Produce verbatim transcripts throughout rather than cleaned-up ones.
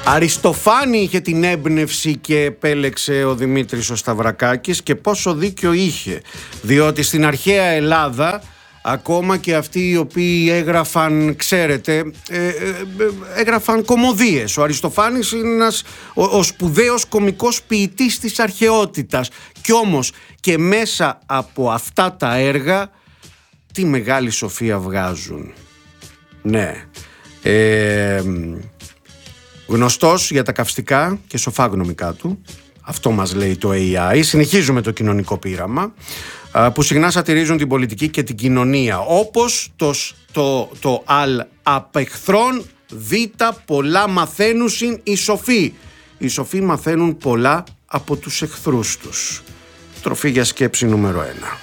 Αριστοφάνη είχε την έμπνευση και επέλεξε ο Δημήτρης ο Σταυρακάκης, και πόσο δίκιο είχε, διότι στην αρχαία Ελλάδα ακόμα και αυτοί οι οποίοι έγραφαν, ξέρετε, ε, ε, έγραφαν κωμωδίες. Ο Αριστοφάνης είναι ένας, ο, ο σπουδαίος κωμικός ποιητής της αρχαιότητας, κι όμως και μέσα από αυτά τα έργα τι μεγάλη σοφία βγάζουν. Ναι. Ε, γνωστός για τα καυστικά και σοφάγνωμικά του, αυτό μας λέει το έι άι. Συνεχίζουμε το κοινωνικό πείραμα, που συχνά σατυρίζουν την πολιτική και την κοινωνία, όπως το, το, το αλ απεχθρόν β πολλά μαθαίνουσιν οι σοφοί. Οι σοφοί μαθαίνουν πολλά από τους εχθρούς τους. Τροφή για σκέψη νούμερο ένα.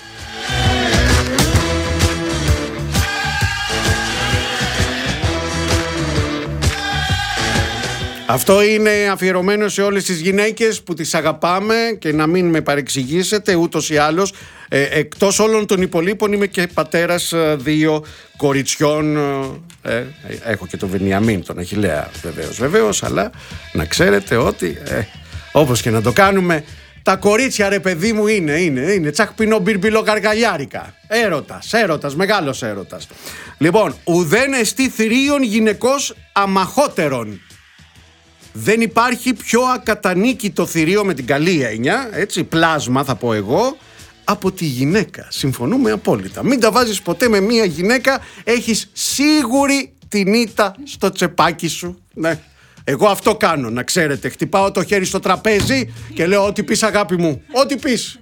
Αυτό είναι αφιερωμένο σε όλες τις γυναίκες που τις αγαπάμε, και να μην με παρεξηγήσετε, ούτως ή άλλως ε, εκτός όλων των υπολείπων είμαι και πατέρας ε, δύο κοριτσιών. ε, ε, έχω και τον Βενιαμίν, τον Αχιλλέα, βεβαίως, βεβαίως, αλλά να ξέρετε ότι ε, όπως και να το κάνουμε, τα κορίτσια, ρε παιδί μου, είναι, είναι, είναι τσακπινό μπιρμπιλο γαργαλιάρικα. Έρωτας, έρωτας, μεγάλος έρωτας. Λοιπόν, ουδέν εστί θηρίων γυναικός αμαχότερον. Δεν υπάρχει πιο ακατανίκητο θηρίο, με την καλή έννοια, έτσι, πλάσμα θα πω εγώ, από τη γυναίκα. Συμφωνούμε απόλυτα. Μην τα βάζεις ποτέ με μία γυναίκα, έχεις σίγουρη την ήττα στο τσεπάκι σου. Ναι. Εγώ αυτό κάνω, να ξέρετε. Χτυπάω το χέρι στο τραπέζι και λέω ό,τι πεις, αγάπη μου, ό,τι πεις.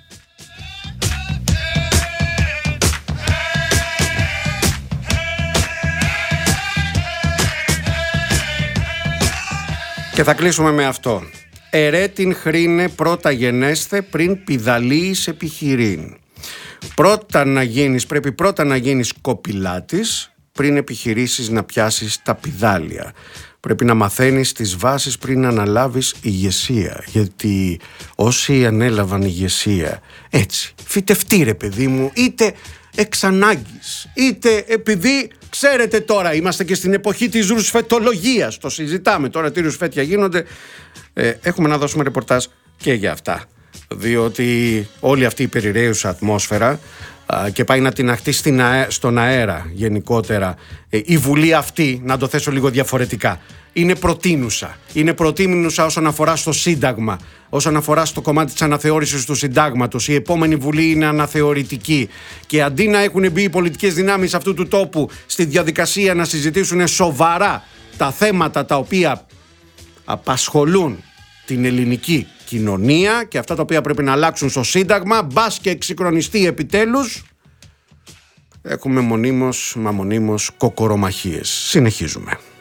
Και θα κλείσουμε με αυτό. Ερέτην χρήνε πρώτα γενέσθε πριν πηδαλίης επιχειρήν. Πρώτα να γίνεις, πρέπει πρώτα να γίνεις κοπηλάτης πριν επιχειρήσεις να πιάσεις τα πηδάλια. Πρέπει να μαθαίνεις τις βάσεις πριν αναλάβεις ηγεσία. Γιατί όσοι ανέλαβαν ηγεσία έτσι, φυτευτεί, ρε παιδί μου, είτε εξ ανάγκης, είτε επειδή, ξέρετε, τώρα είμαστε και στην εποχή της ρουσφετολογίας, το συζητάμε τώρα τι ρουσφέτια γίνονται, ε, έχουμε να δώσουμε ρεπορτάζ και για αυτά, διότι όλη αυτή η περιραίουσα ατμόσφαιρα α, και πάει να την αχτεί στην αέ, στον αέρα γενικότερα, ε, η Βουλή αυτή, να το θέσω λίγο διαφορετικά, είναι προτείνουσα. Είναι προτείνουσα όσον αφορά στο Σύνταγμα, όσον αφορά στο κομμάτι της αναθεώρησης του Συντάγματος. Η επόμενη Βουλή είναι αναθεωρητική. Και αντί να έχουν μπει οι πολιτικές δυνάμεις αυτού του τόπου στη διαδικασία να συζητήσουν σοβαρά τα θέματα τα οποία απασχολούν την ελληνική κοινωνία και αυτά τα οποία πρέπει να αλλάξουν στο Σύνταγμα, μπας και εξυγχρονιστεί επιτέλους, έχουμε μονίμως μα μονίμως κοκορομαχίες. Συνεχίζουμε.